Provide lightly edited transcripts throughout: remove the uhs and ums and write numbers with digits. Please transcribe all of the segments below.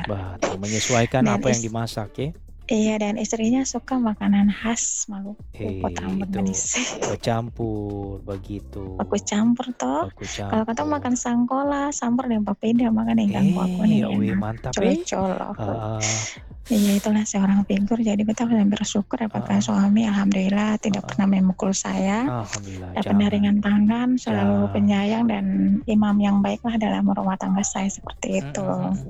Betul, menyesuaikan Dan apa yang dimasak ya. Iya, dan istrinya suka makanan khas Maluku, Potambun Itu manis. bercampur begitu. Baku campur toh. Baku Kalau kata campur. makan sangkola, sampur dan papeda makan yang ganggu aku nih enak. Mantap Colo-colo. Heeh, Iya itulah seorang figur. Jadi kita harus bersyukur dapatkan heeh, suami. Alhamdulillah tidak heeh. pernah memukul saya. Alhamdulillah, Dapat jangan. ringan tangan, selalu Jangan. penyayang dan imam yang baiklah dalam rumah tangga saya seperti itu.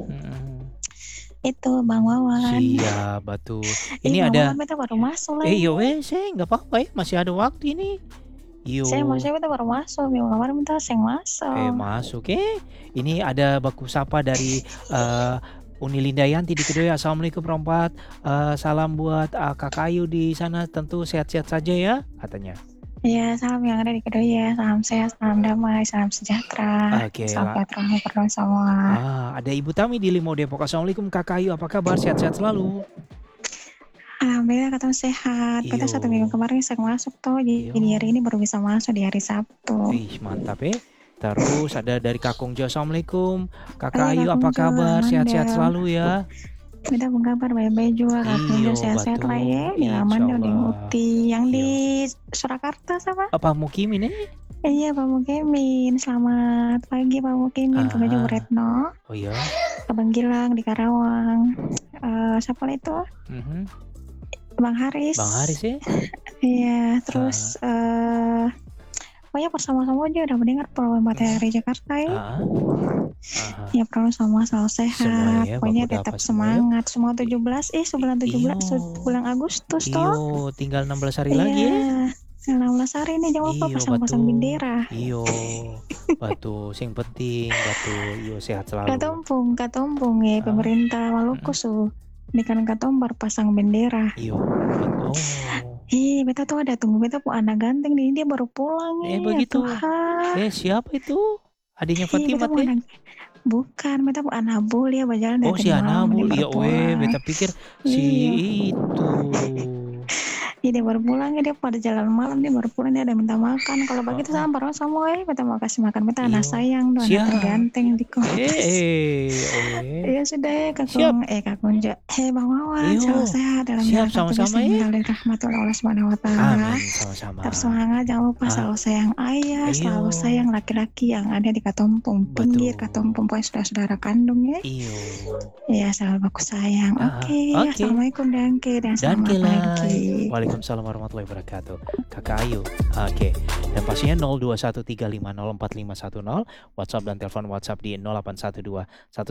Itu Bang Wawan. Siap, betul. Ini Bang ada Wawan beta baru masuk lagi. saya nggak apa-apa ya, masih ada waktu ini. Saya beta baru masuk, Bang Wawan minta saya masuk. Masuk ini ada baku sapa dari Unilinda Yanti di Kedoya. Assalamualaikum perempat. Salam buat Kakak Ayu di sana, tentu sehat-sehat saja ya katanya. Iya, salam yang ada di Kedoya, salam sehat, salam damai, salam sejahtera. Oke, Salam sejahtera berdoa semua. ada Ibu Tami di Limau Depok. Assalamualaikum Kakak Ayu, apa kabar? Sehat-sehat selalu? Alhamdulillah katanya sehat. Kita 1 minggu kemarin saya masuk tuh, jadi hari ini baru bisa masuk di hari Sabtu. Mantap ya. Terus ada dari Kakung Jo. Assalamualaikum Kakak Ayu, apa kabar? Sehat-sehat selalu ya. Beda kabar baik-baik juga, Kakung Jo sehat-sehat lah ya. Di Lamando, di Muti, yang di Surakarta sama? Pak Mukimin ini? Iya Pak Mukimin, selamat pagi Pak Mukimin. Ke Baju Retno. Oh iya. Ke Bang Gilang di Karawang. Siapa itu? Bang Haris. Bang Haris ya? Iya, terus pokoknya bersama-sama aja udah mendengar program materi Jakarta ya. Ya program sama selalu sehat. Ya, pokoknya tetap semangat. Semua 17 bulan 17 bulan Agustus toh. Tinggal 16 hari lagi ya. 16 hari nih jangan lupa pasang-pasang bendera. Betul. Yang penting betul. Sehat selalu. Katumpung ya pemerintah Maluku Ini kan katombar pasang bendera. Betul. Beta tuh ada tunggu beta anak ganteng nih, dia baru pulang nih. Begitu. Siapa itu? Adiknya Fatimah teh? Bukan, beta Anabul ya berjalan dari si Anabul. Beta pikir si itu. Dia baru pulang dia pada jalan malam dia baru pulang dia ada minta makan. Kalau begitu sama baru semua beta mau kasih makan beta anak sayang doang anak terganteng di kos. Ya sudah ya Kakung Jo. Bang Wawan selalu sehat dalam jalan sama-sama ya. Dari rahmatullah Allah Subhanahu wa taala. Sama-sama. Tetap semangat, jangan lupa selalu sayang ayah, selalu sayang laki-laki yang ada di Katompong, pinggir Katompong pokoknya saudara-saudara kandung ya. Iya, selalu baku sayang. Oke. Assalamualaikum Dangke dan selamat pagi. Waalaikumsalam warahmatullahi wabarakatuh. Kakak Ayu. Oke. Dan pastinya 0213504510, WhatsApp dan telepon WhatsApp di 0812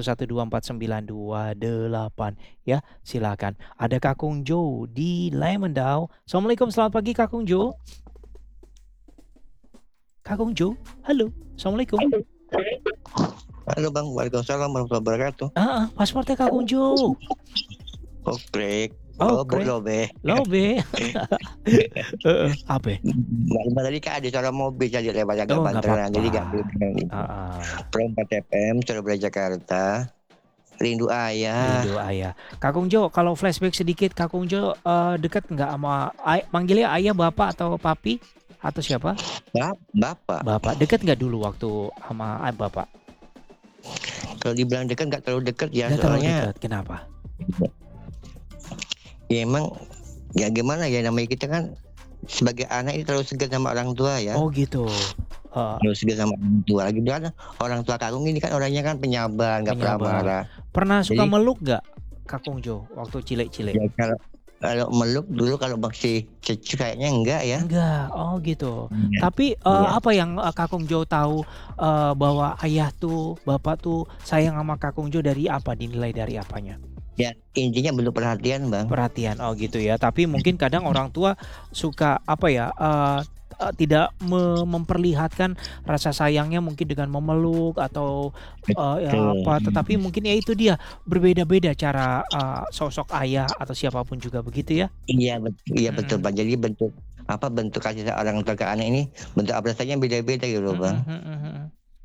1124928 ya. Silakan. Ada Kakung Jo di Lemendau. Assalamualaikum, selamat pagi Kakung Jo. Kakung Jo, halo. Assalamualaikum. Halo Bang, waalaikumsalam warahmatullahi wabarakatuh. Pasportnya Kakung Jo. Krek. Lobe. Apa? Tadi kan ada suara mobil jadi lewat agak banteran, jadi gak boleh. Perempat FM, Surabaya Jakarta. Rindu ayah. Kakung Jo, kalau flashback sedikit, Kakung Jo dekat nggak sama manggilnya ayah, bapak atau papi atau siapa? Bapak. Dekat nggak dulu waktu sama bapak? Kalau dibilang dekat nggak terlalu dekat ya, soalnya. Kenapa? Ya emang ya gimana ya, namanya kita kan sebagai anak ini terlalu segan sama orang tua ya. Oh gitu. Terus segan sama orang tua lagi, kan orang tua Kakung ini kan orangnya kan penyabar, nggak pernah marah. Pernah suka meluk nggak Kakung Jo waktu cilik-cilik? Ya, kalau meluk dulu kalau masih cucu kayaknya enggak ya. Enggak, oh gitu. Ya. Tapi apa yang Kakung Jo tahu bahwa ayah tuh, bapak tuh sayang sama Kakung Jo dari apa? Dinilai dari apanya? Ya intinya bentuk perhatian Bang. Perhatian, oh gitu ya. Tapi mungkin kadang orang tua suka apa ya, tidak memperlihatkan rasa sayangnya mungkin dengan memeluk atau apa. Tetapi mungkin ya itu dia, berbeda-beda cara sosok ayah atau siapapun juga begitu ya. Iya betul Bang. Jadi bentuk kasih orang tua ke anak ini bentuk apresiasinya beda-beda gitu Bang.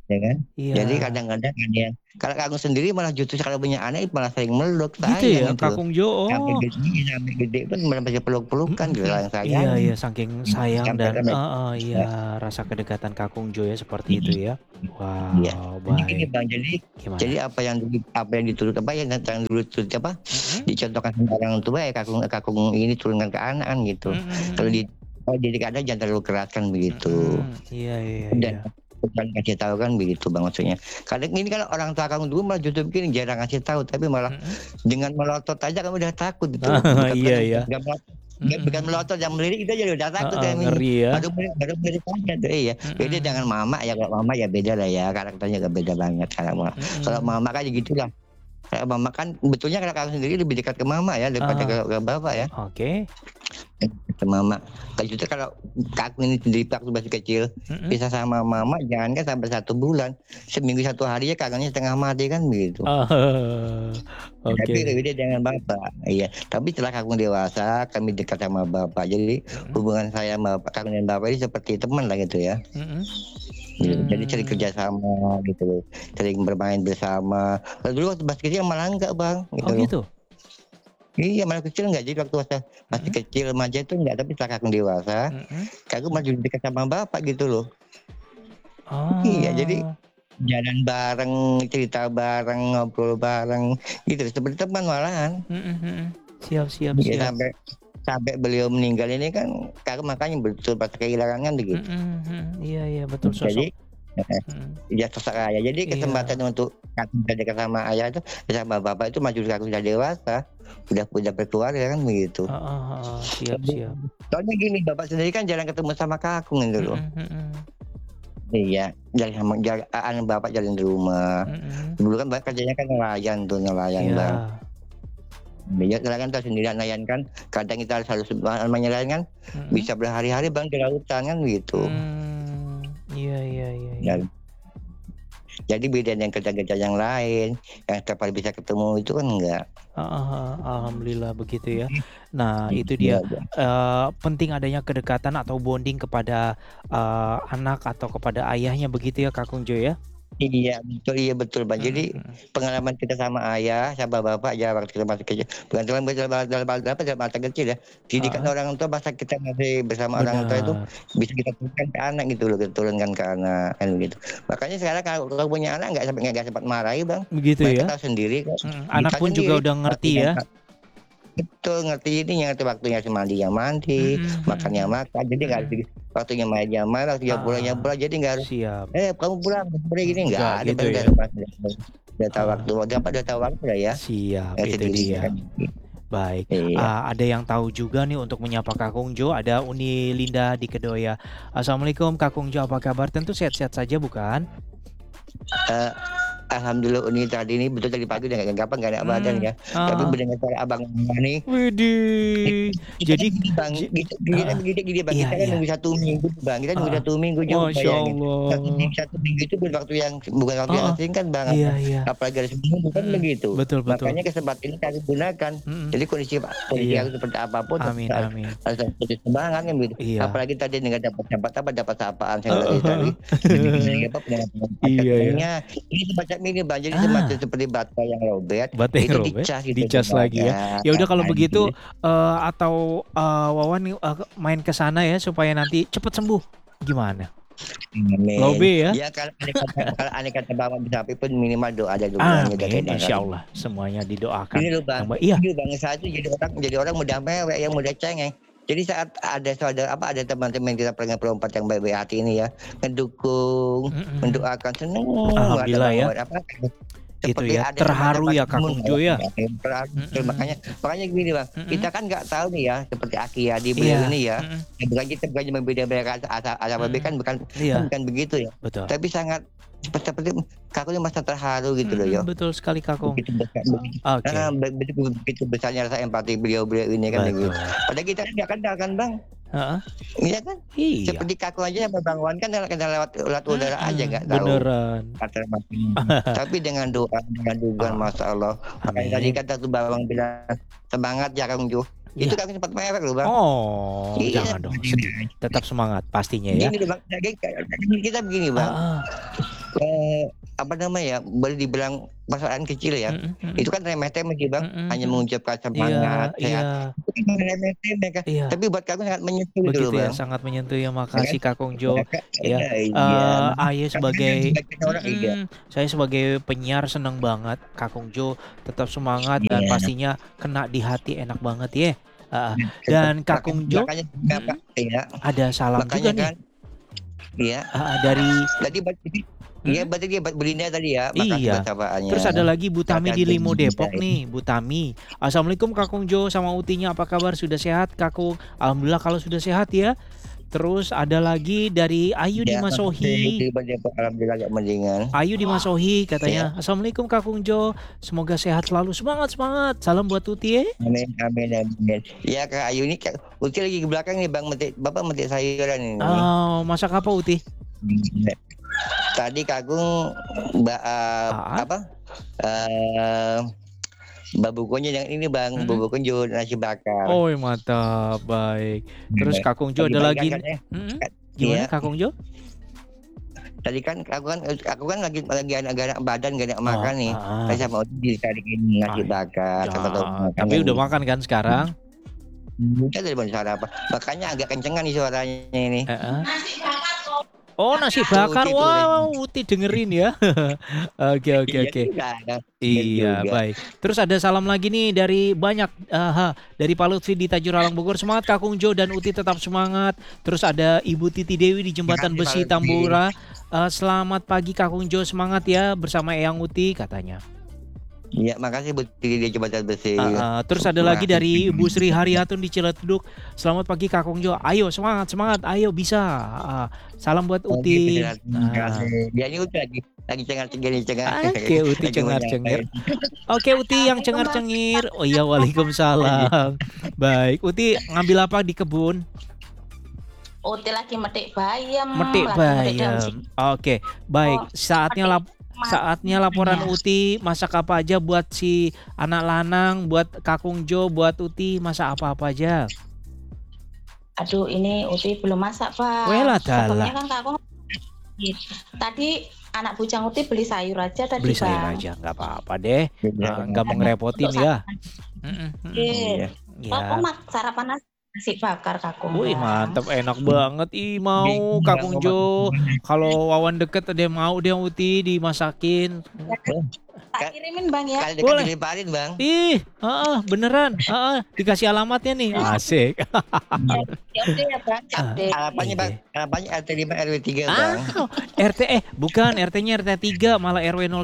ya kan? Jadi Iya. kadang-kadang ada yang kalau Kakung sendiri malah justru kalau punya anak malah sering meluk, Gitu ya, sayang itu loh. Kakung Jo? Oh. Sampai gede pun malah masih peluk-pelukan gitu, Iya sayang-sayangin. iya, saking sayang Sampai dan sampai iya, ya, rasa kedekatan Kakung Jo ya seperti itu mhm, ya. iya. Wow, Jadi gini baik. Bang, jadi Gimana? apa yang dituruti apa yang dulu dituruti apa, Mhm, dicontohkan sama orang tua ya Kakung Kakung ini turunkan ke anak kan gitu. mhm Kalau mhm, kalau didik anak jangan terlalu keras kan begitu. iya iya Dan iya. bukan kasih tahu kan begitu Bang maksudnya. Kadang ini kan orang tua kamu dulu malah justru begini jarang kasih tahu, tapi malah Mhm. dengan melotot aja kamu udah takut gitu loh. Ah, Bukan bukan iya bukan ya. bukan melotot, Mhm bukan mhm. melotot yang melirik itu aja udah takut Heeh, kami. ngeri ya. Baru melirik aja tuh iya. Beda dengan Mhm, mama ya, kalau mama ya beda lah ya, karakternya agak beda banget kalau mama. Kalau mhm. mama kan ya gitulah. Kalau mama kan betulnya kalau kamu sendiri lebih dekat ke mama ya daripada Ah, ke bapak ya. oke. Ke mama. Kalau itu kalau aku ini sendiri waktu masih kecil, Mhm. bisa sama mama jangankan sampai 1 bulan, seminggu 1 hari ya kangennya setengah mati kan begitu. Oh, Tapi oke. beda dengan bapak, iya. Tapi setelah kamu dewasa, kami dekat sama bapak. Jadi Mhm hubungan saya sama kamu dan bapak ini seperti teman lah gitu ya. mhm. Gitu. Jadi sering Mmm. kerja sama gitu loh, sering bermain bersama. Kalau dulu waktu masih kecil malah enggak Bang, gitu Oh loh. gitu? Iya malah kecil enggak, jadi waktu masih Mhm kecil remaja itu enggak, tapi setelah kamu dewasa, mhm. aku malah jadi dekat sama bapak gitu loh. Iya, jadi Oh. jalan bareng, cerita bareng, ngobrol bareng, gitu, seperti teman malahan. Mhm mhm. Siap siap Iya, siap. sampai sampai beliau meninggal ini kan, Kakak makanya betul pas kehilangan kan begitu. Mhm mhm. Iya iya, betul Jadi sosok heeh, mhm. ya sosok ayah. Jadi kesempatan Iya. untuk Kakak bisa dekat sama ayah itu, sama bapak itu maju Kakak sudah dewasa, udah berkeluarga kan begitu. Heeh heeh. Siap siap. Soalnya gini, bapak sendiri kan jarang ketemu sama Kakung gitu loh. Mhm mhm. Iya, bapak jalan di rumah. Mhm. Dulu kan Mbak kerjanya kan nelayan tuh, nelayan Iya. Bang. Iya, nelayan tahu sendiri nelayan kan, kadang kita harus namanya nelayan kan, Mhm. bisa berhari-hari Bang di lautan kan gitu. Iya iya iya iya. Dan jadi beda dengan kerja-kerja yang lain, yang setiap hari bisa ketemu itu kan enggak. Heeh heeh. Alhamdulillah begitu ya. Nah itu Iya dia, iya. penting adanya kedekatan atau bonding kepada, anak atau kepada ayahnya begitu ya Kak Kungjo ya? Iya betul Bang. Mhm Jadi mhm. pengalaman kita sama ayah, sama bapak ya waktu kita masih kecil, bukan dalam masa kecil ya, didikan Heeh. orang tua masa kita masih bersama orang tua itu Bener. bisa kita turunkan ke anak gitu loh, kita turunkan ke anak kan begitu. Makanya sekarang kalau kalau punya anak nggak sempat marahi Bang, Begitu mereka ya? tahu sendiri kok, Mhm. Anak kita pun juga sendiri udah ngerti waktunya ya? betul, ngerti ininya, ngerti waktunya si mandi ya mandi, Mhm mhm makan ya mhm. makan, jadi nggak harus Mhm. waktunya main ya main, waktunya pulang ya Heeh. pulang, jadi nggak harus, Siap. Kamu pulang, seperti gini," nggak Enggak ada, gitu Bang, ya? udah tahu Heeh. waktu, udah tahu waktu lah ya, Siap, ngerti itu dirinya dia. kan. Baik, Iya, ada yang tahu juga nih untuk menyapa Kak Kungjo, ada Uni Linda di Kedoya. Assalamualaikum Kak Kungjo, apa kabar? Tentu sehat-sehat saja bukan? eee, alhamdulillah Uni tadi ini betul tadi pagi udah nggak enak badan Mmm, ya, tapi heeh. mendengar suara Abang nih, Widih. kita kan Jadi gini Bang, je kita heeh. gini Bang, Iya kita kan iya, nunggu 1 minggu tuh Bang, kita nunggu heeh. 1 minggu coba Masya bayangin, Allah. 1 minggu itu bukan waktu yang Heeh. asing kan Bang, Iya iya. apalagi hari seminggu kan Mhm. begitu. Betul betul. Makanya kesempatan ini kami gunakan. Mhm. Jadi kondisi Iya. aku seperti apapun tetap Amin harus amin. harus terus semangat kan gitu. Iya. Apalagi tadi nggak dapat sapaan saya Heeh tadi, heeh. ada Iya ya. senangnya. Ini semacam ini Bang, jadi semacam Ah. seperti baterai yang lowbat, Banteng itu robek, dicas gitu dicas lagi ya. Bang, Ya udah kalau begitu, jadi atau, Wawan nih, main ke sana ya supaya nanti cepet sembuh, gimana? amin. Lobe ya? Ya kalau andai kata Bapak bisa pun minimal doa ada dukungannya udah Amin, kena kali. insyaallah semuanya Gini didoakan loh yang Bang, baik iya, bangsa itu jadi orang mudah mewek, yang mudah cengeng. Jadi saat ada teman-teman kita pelompat yang baik-baik hati ini ya, ngedukung, mhm. mendoakan, seneng banget Alhamdulillah Bang, ya, itu seperti ya, ada semacam terharu ya Kak imun Kungjo ya? makanya Mhm, makanya gini Bang, kita mhm, kan nggak tahu nih ya, seperti Aki Yadi beliau iya, ini ya, mhm, ya bukan membeda-bedakan A sama B mhm, kan iya, bukan begitu ya, betul, tapi sangat seperti Kakak ini merasa terharu gitu loh ya. betul sekali Kak Kung, Begitu besar begitu heeh, oke, begitu besarnya rasa empati beliau-beliau ini kan begitu. betul, Padahal kita kan nggak kenal kan Bang, heeh, iya kan? iya, Seperti Kakak aja sama Bang Wan kan kenal lewat lewat udara aja nggak tahu beneran. latar belakangnya. Tapi dengan doa, dengan dukungan Heeh, Masya Allah. Makanya tadi amin, kata tuh Bang bilang, "Semangat ya Kang Juh." Itu iya. kami sempat mewek loh Bang. Oh, Iya, jangan dong sedih, tetap semangat pastinya ya. gini loh Bang, kita begini Bang, Heeh, Apa namanya ya, boleh dibilang persoalan kecil ya. Itu kan remeh-temeh sih Bang, hanya mengucapkan semangat, sehat. Iya. Itu kan remeh-temeh kan, Iya. tapi buat kami sangat menyentuh gitu loh Begitu ya, Bang. sangat menyentuh ya, Ya kan? makasih Kak Kongjo ya. Iya, Aye karena sebagai sebagai orang iya. saya sebagai penyiar seneng banget Kak Kongjo tetap semangat dan Iya. pastinya kena di hati enak banget ya. Dan Kak Kongjo Makanya Bapak iya, ada salam juga makanya nih. kan iya. Dari Tadi iya berarti dia buat Belinda tadi ya, makasih buat Iya. sapaannya. Terus ada lagi Bu Tami di Limo Depok Iya. nih, Bu Tami. Assalamualaikum Kak Kongjo sama Utinya, apa kabar? Sudah sehat Kakung? Alhamdulillah kalau sudah sehat ya. Terus ada lagi dari Ayu di Ya, Masohi. alhamdulillah agak mendingan. Ayu di Masohi katanya, Ya. Assalamualaikum Kak Kongjo, semoga sehat selalu, semangat. Salam buat Uti ya. Amin. Ya Kak Ayu ini Uti lagi ke belakang nih Bang, Bapak metik sayuran ini. Oh, masak apa Uti? Tadi Kakung apa? Babukonya yang ini Bang, bubuk kunjut nasi bakar. Oh, mantap, baik. Terus Kak Kongjo ada lagi. Gimana Kak Kongjo? Tadi kan aku kan lagi agak badan gak enak makan nih. Saya mau dicariin nasi bakar. Tapi udah makan kan sekarang? Udah dari sarapan. Makanya agak kencengan nih suaranya ini. Oh, nasi bakar. Wow, Uti dengerin ya. Oke. Iya, baik. Terus ada salam lagi nih dari banyak dari Pak Lutfi di Tajur Alang Bogor. Semangat Kak Kongjo dan Uti tetap semangat. Terus ada Ibu Titi Dewi di Jembatan Besi Tambora. Selamat pagi Kak Kongjo, semangat ya bersama Eyang Uti katanya. Iya, makasih Bu Titi di Jembatan Besi. Terus ada lagi dari Ibu Sri Haryatun di Ciledug. Selamat pagi Kak Kongjo. Ayo semangat, ayo bisa. Salam buat Uti. Dia ini Uti lagi cengar-cengir. Oke, Uti cengar-cengir. Oke, Uti yang cengar-cengir. Oh iya, waalaikumsalam. Baik, Uti ngambil apa di kebun? Uti lagi metik bayam. Oke, baik. Saatnya laporan Uti, masak apa aja buat si anak lanang, buat Kak Kongjo, buat Uti, masak apa aja? Aduh, ini Uti belum masak, Pak. Pokoknya kan Kak Kong tadi anak bujang Uti beli sayur aja tadi, beli sayur aja, nggak apa-apa deh. Nggak mau ngerepotin ya. Iya. Kok sarapan nasi bakar Kakung. Wih, mantap, enak banget. Mau Kak Kongjo. Kalau Wawan deket ada mau dia Uti dimasakin. Tak kirimin Bang ya. Boleh dilimpahin Bang. Beneran. Dikasih alamatnya nih. Asik. Ya Bang. Harapannya RT 5 RW 3 Bang. RT bukan, RT-nya RT 3 malah RW 01.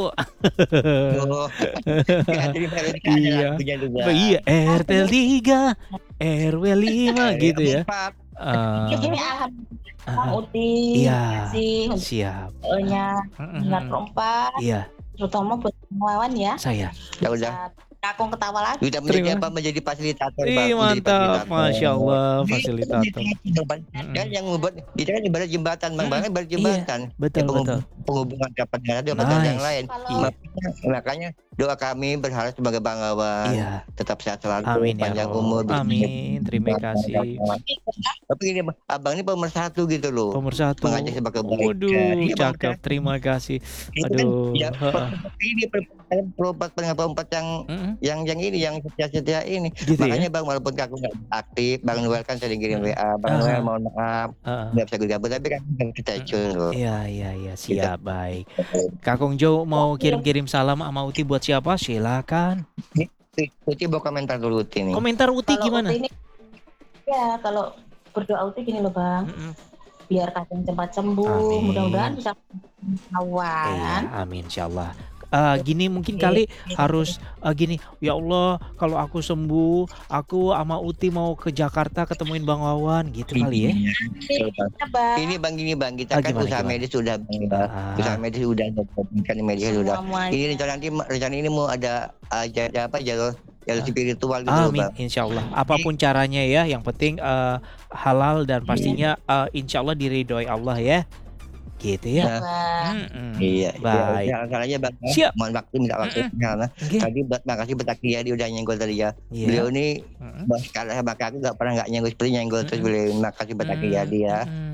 Iya, RT 3 RW 5 gitu ya. Ini Uti. Iya. Siap. Ingat rompat. Iya. Terutama buat Wawan ya. Saya. Ya udah. Kakung ketawa lagi. Udah menjadi fasilitator Bang. Mantap, Masya Allah, fasilitator. Dan yang membuat itu kan ibarat jembatan Bang, ibarat jembatan. Betul. Penghubungan dapat yang lain. Makanya doa kami berharap sebagai Bang Wawan tetap sehat selalu, panjang umur. Amin. Terima kasih. Tapi ini Abang ini pemersatu gitu loh. Pemersatu. Mengajak sebagai baik. Waduh, cakep. Terima kasih. Aduh. Ini perempat yang ini yang setia ini. Gitu makanya Bang walaupun aku nggak aktif, Bang Noel kan sering kirim WA. Bang Noel mohon maaf nggak bisa gabung, tapi kan kita tune loh. Iya siap, baik. Kak Kongjo mau kirim salam sama Uti buat siapa? Silakan. Uti mau komentar dulu Uti nih. Komentar Uti gimana? Ya kalau berdoa Uti gini loh Bang. Biar Kakung cepat sembuh. Mudah-mudahan bisa kawan. Iya, amin insyaallah. Gini mungkin kali harus gini, ya Allah kalau aku sembuh aku sama Uti mau ke Jakarta ketemuin Bang Wawan gitu kali ya. Ini Bang kita kan usaha medis sudah usaha medis sudah medis sudah. Ini rencana ini mau ada jalur spiritual gitu Amin, Bang. insyaallah apapun caranya ya, yang penting halal dan pastinya insyaallah diridhoi Allah ya. Gitu ya. Iya. Baik. Caranya Bang. Siap. Mohon waktu minta waktu karena tadi makasih Betaki dia udah nyenggol tadi ya. Beliau ini sekali sama aku nggak pernah nggak nyenggol terus beliau makasih Betaki dia.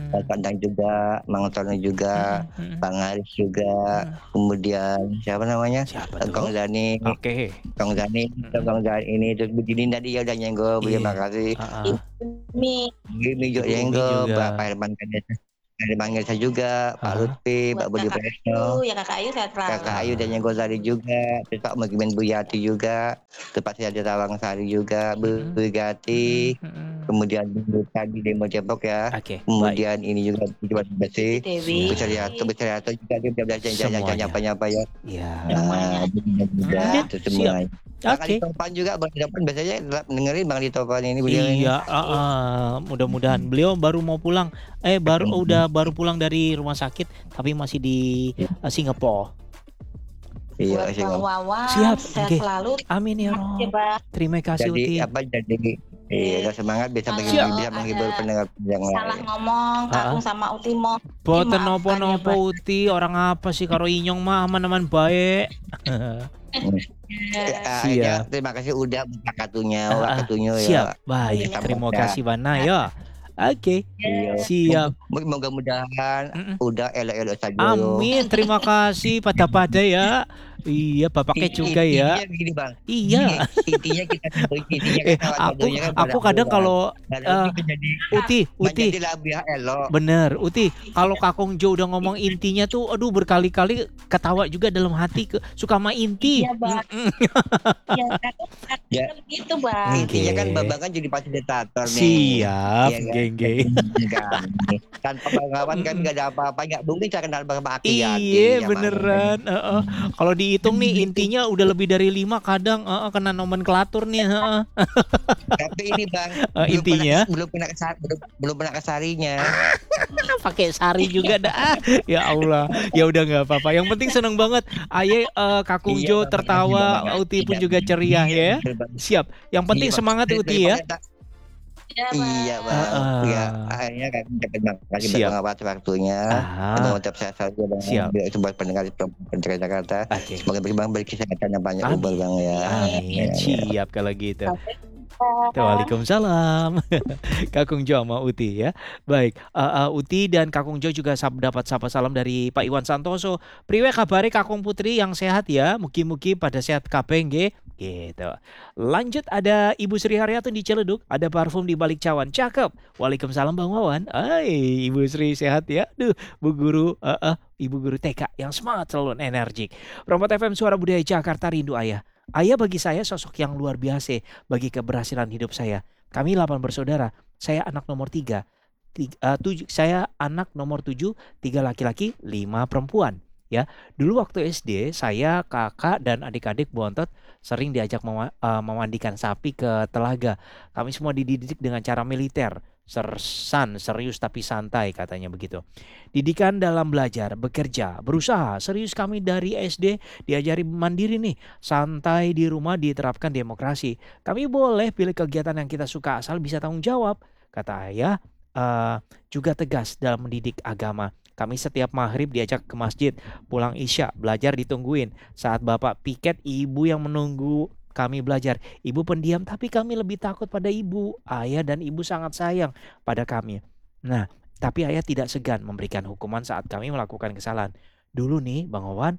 Kak Dang juga, Mang Tono juga, Bang Haris juga, kemudian siapa namanya? Siapa Kong tuh? Zani, Oke. Kong Zani, Kong Zani ini terus Bu Dini tadi ya udah nyenggol, terima Iya. kasih. Heeh. Mi. Umi juga Ibu Umi nyenggol, juga. Pak Herman Manggilsa juga, Pak Lutfi, Mbak Budi Presno, Ya Kakak Ayu sehat selalu. Kakak Ayu dan nyenggol tadi juga, terus Pak Mugimen Bu Yati juga, terus Pak Siyadi Rawang Sari juga, Bu Gati, kemudian tadi demo Depok ya, Oke, baik. kemudian ini juga buat bersih, Dewi. Besariato juga dia udah Semuanya. nyapa ya. Iya. Nah, juga itu semua. Bang Ali Oke. Topan juga, Bang Ali Topan biasanya dengerin Bang Ali Topan ini beliau ini. Iya, mudah-mudahan beliau baru mau pulang. Baru pulang dari rumah sakit, tapi masih di Singapura. Iya, Buat Bang Wawan, Siap, sehat oke. selalu. Amin ya Ya, Rob. Bang. Terima kasih Uti. Iya, semangat bisa menghibur pendengar yang Salah lain. ngomong, Kakung sama Uti mau. Boten nopo-nopo Uti, orang apa sih karo Inyong mah aman-aman baik. Siap. Terima kasih udah buka kartunya, ya. Siap, baik. Terima kasih Bana ya. Oke, siap. Mudah-mudahan udah elok-elok saja. Amin, terima kasih pada ya. Iya, bapaknya juga ya. Intinya begini Bang. Iya. Intinya kita aku kadang kalau Uti, bener Uti, kalau Kakung Jo udah ngomong intinya tuh, aduh berkali-kali ketawa juga dalam hati, suka sama inti. Iya Bang. Iya, begitu Bang. Intinya kan Babang kan jadi fasilitator nih. Siap, geng. Tanpa Bang Wawan kan nggak ada apa-apa, nggak mungkin saya kenal Bang Aki. Iya beneran. Kalau dihitung nih intinya udah lebih dari 5 kadang kena nomenklatur nih. Tapi ini Bang, intinya belum pernah kesarinya. Pakai sari juga dah. Ya Allah, ya udah nggak apa-apa. Yang penting seneng banget. Aye, Kakung Jo tertawa, Uti pun juga ceria ya. Siap. Yang penting semangat Uti ya. Iya Bang. Ya, akhirnya terima kasih Bang atas waktunya. Mengucap saya saja Bang. Itu buat pendengar Jakarta. Semoga Bang berkesehatan yang banyak umur Bang ya. Amin. Siap kalau gitu. Waalaikumsalam. Kakung Jo sama Uti ya. Baik, Uti dan Kakung Jo juga dapat sapa salam dari Pak Iwan Santoso. Priwe kabare Kakung Putri yang sehat ya. Mugi-mugi pada sehat kabeh nggih. Gitu. Lanjut ada Ibu Sri Haryatun di Ciledug, ada parfum di balik cawan. Cakep. Waalaikumsalam Bang Wawan. Ibu Sri sehat ya. Duh, Bu Guru, Ibu Guru TK yang semangat selalu energik. Rombot FM Suara Budaya Jakarta rindu ayah. Ayah bagi saya sosok yang luar biasa bagi keberhasilan hidup saya. Kami 8 bersaudara. Saya anak nomor 3. Saya anak nomor 7, 3 laki-laki, 5 perempuan. Ya, dulu waktu SD saya, kakak dan adik-adik bontot sering diajak memandikan sapi ke telaga. Kami semua dididik dengan cara militer. Sersan, serius tapi santai katanya begitu. Didikan dalam belajar, bekerja, berusaha. Serius kami dari SD diajari mandiri nih. Santai di rumah diterapkan demokrasi. Kami boleh pilih kegiatan yang kita suka asal bisa tanggung jawab. Kata ayah, juga tegas dalam mendidik agama. Kami setiap maghrib diajak ke masjid, pulang isya, belajar ditungguin. Saat bapak piket, ibu yang menunggu kami belajar. Ibu pendiam tapi kami lebih takut pada ibu. Ayah dan ibu sangat sayang pada kami. Nah, tapi ayah tidak segan memberikan hukuman saat kami melakukan kesalahan. Dulu nih Bang Wawan,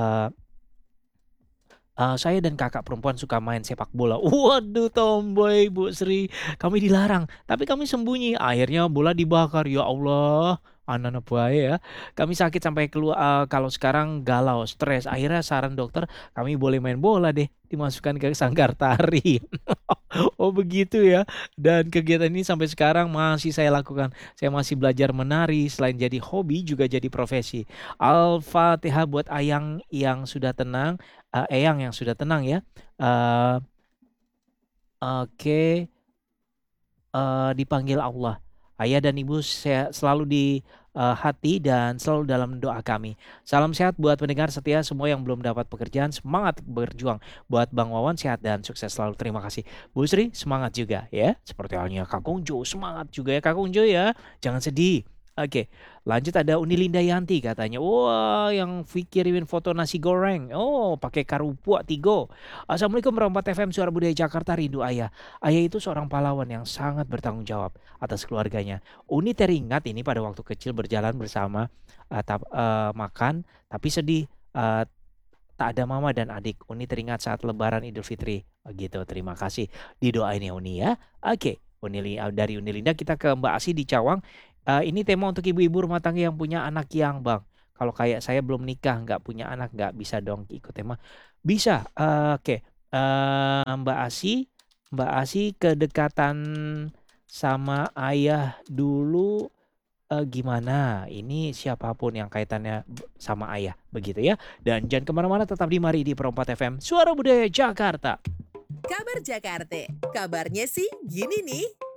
saya dan kakak perempuan suka main sepak bola. Waduh tomboy Bu Sri, kami dilarang. Tapi kami sembunyi. Akhirnya bola dibakar. Ya Allah, anak-anak bahaya ya. Kami sakit sampai keluar. Kalau sekarang galau, stres. Akhirnya saran dokter kami boleh main bola deh. Dimasukkan ke sanggar tari. Oh begitu ya. Dan kegiatan ini sampai sekarang masih saya lakukan. Saya masih belajar menari. Selain jadi hobi juga jadi profesi. Al-Fatihah buat Eyang yang sudah tenang. Eyang yang sudah tenang ya. Oke. Dipanggil Allah. Ayah dan ibu selalu di hati dan selalu dalam doa kami. Salam sehat buat pendengar setia semua yang belum dapat pekerjaan. Semangat berjuang. Buat Bang Wawan sehat dan sukses selalu. Terima kasih. Bu Sri semangat juga ya. Seperti halnya Kakung Jo semangat juga ya Kakung Jo ya. Jangan sedih. Oke, lanjut ada Uni Linda Yanti katanya. Wah, yang kirimin foto nasi goreng. Oh, pakai karupua tigo. Assalamualaikum warahmatullahi FM, Suara Budaya Jakarta, rindu ayah. Ayah itu seorang pahlawan yang sangat bertanggung jawab atas keluarganya. Uni teringat ini pada waktu kecil berjalan bersama makan, tapi sedih. Tak ada mama dan adik. Uni teringat saat Lebaran Idul Fitri. Gitu. Terima kasih didoain ya Uni ya. Oke, dari Uni Linda kita ke Mbak Asi di Cawang. Ini tema untuk ibu-ibu rumah tangga yang punya anak yang bang. Kalau kayak saya belum nikah, nggak punya anak, nggak bisa dong ikut tema. Bisa. Oke. Mbak Asi kedekatan sama ayah dulu gimana? Ini siapapun yang kaitannya sama ayah, begitu ya. Dan jangan kemana-mana, tetap di Mari di Perempat FM, Suara Budaya Jakarta. Kabar Jakarta, kabarnya sih gini nih.